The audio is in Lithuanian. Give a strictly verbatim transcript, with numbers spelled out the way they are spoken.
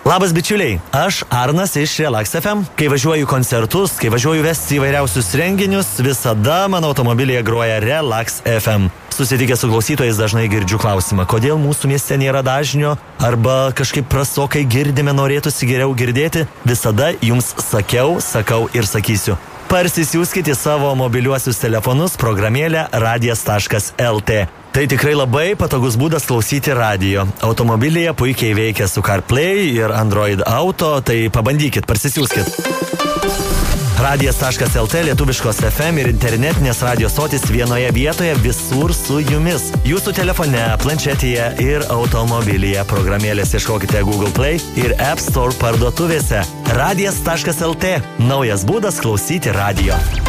Labas bičiuliai, aš Arnas iš Relax F M. Kai važiuoju į koncertus, kai važiuoju vesti įvairiausius renginius, visada mano automobilyje groja Relax F M. Susitikęs su klausytojais dažnai girdžiu klausimą, kodėl mūsų mieste nėra dažnio, arba kažkaip prastokai girdime, norėtųsi geriau girdėti. Visada jums sakiau, sakau ir sakysiu. Parsisiųskite savo mobiliuosius telefonus programėlę radijas taškas el tė. Tai tikrai labai patogus būdas klausyti radijo. Automobilyje puikiai veikia su CarPlay ir Android Auto, tai pabandykit, parsisiųskit. radijas taškas el tė, lietuviškos F M ir internetinės radijos stotis vienoje vietoje, visur su jumis. Jūsų telefone, planšetėje ir automobilyje. Programėlės ieškokite Google Play ir App Store parduotuvėse. radijas taškas el tė. Naujas būdas klausyti radijo.